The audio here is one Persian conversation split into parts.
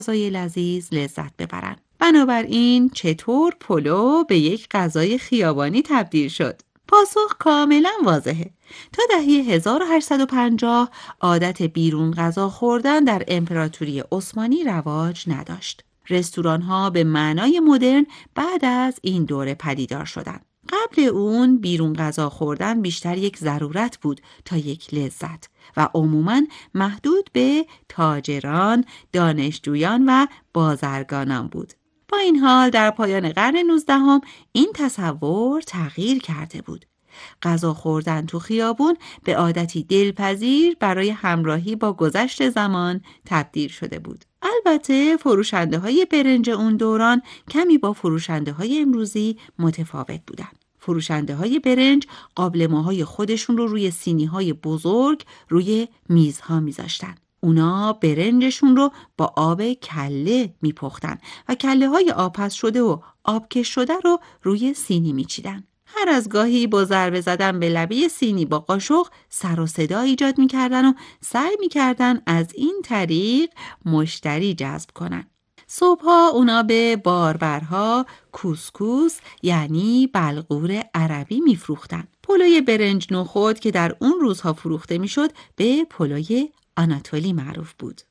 غذای لذیذ لذت ببرن. بنابراین چطور پلو به یک غذای خیابانی تبدیل شد؟ پاسخ کاملا واضحه. تا دهه 1850 عادت بیرون غذا خوردن در امپراتوری عثمانی رواج نداشت. رستوران‌ها به معنای مدرن بعد از این دوره پدیدار شدند. قبل اون بیرون غذا خوردن بیشتر یک ضرورت بود تا یک لذت و عموماً محدود به تاجران، دانشجویان و بازرگانان بود. با این حال در پایان قرن 19 این تصور تغییر کرده بود. غذا خوردن تو خیابون به عادتی دلپذیر برای همراهی با گذشت زمان تبدیل شده بود. البته فروشنده های برنج اون دوران کمی با فروشنده های امروزی متفاوت بودند. فروشنده های برنج قابلمه‌های خودشون رو روی سینی های بزرگ روی میزها میذاشتن. اونا برنجشون رو با آب کله میپختن و کله های آبپز شده و آبکش شده رو روی سینی میچیدن. هر از گاهی با ضربه زدن به لبه سینی با قاشق سر و صدا ایجاد میکردن و سعی میکردن از این طریق مشتری جذب کنن. صبحها اونا به باربرها کوسکوس یعنی بلغور عربی میفروختن. پلوی برنج نخود که در اون روزها فروخته میشد به پلوی آناتولی معروف بود.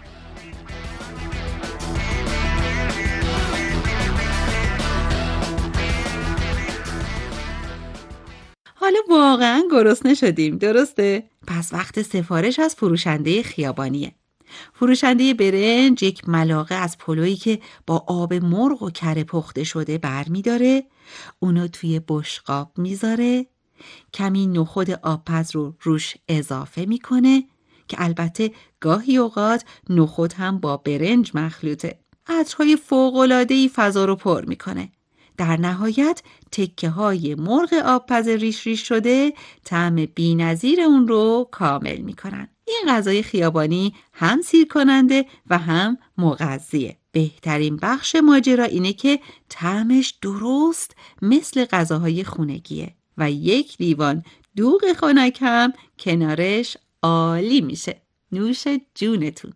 حالا واقعا گرسنه شدیم، درسته؟ پس وقت سفارش از فروشنده خیابانیه. فروشنده برنج یک ملاقه از پلویی که با آب مرغ و کره پخته شده برمی‌داره، اونو توی بشقاب میذاره، کمی نخود آبپز رو روش اضافه میکنه که البته گاهی اوقات نخود هم با برنج مخلوطه. عطرهای فوق‌العاده‌ای فضا رو پر میکنه. در نهایت تکه های مرغ آبپز ریش ریش شده طعم بی‌نظیر اون رو کامل میکنن. این غذای خیابانی هم سیر کننده و هم مغذیه. بهترین بخش ماجرا اینه که طعمش درست مثل غذاهای خونگیه و یک لیوان دوغ خنک هم کنارش عالی میشه. نوش جونتون.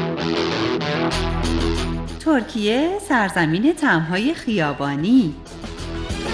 ترکیه سرزمین طعم‌های خیابانی.